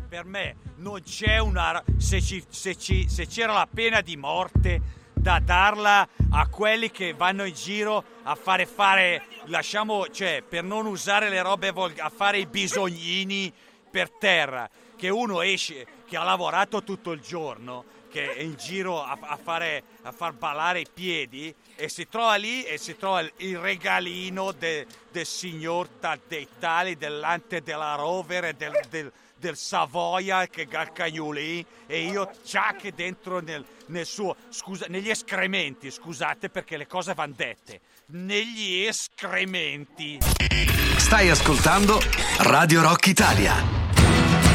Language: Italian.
per me non c'è una... Se c'era la pena di morte da darla a quelli che vanno in giro a fare lasciamo, cioè, per non usare le robe a fare i bisognini per terra, che uno esce, che ha lavorato tutto il giorno, che è in giro a far ballare i piedi, e si trova lì e si trova il regalino del signor dei tali, dell'Ante della Rover e del Savoia che Galcagnolì, e io ciacche dentro nel suo, negli escrementi, scusate perché le cose van dette, negli escrementi. Stai ascoltando Radio Rock Italia.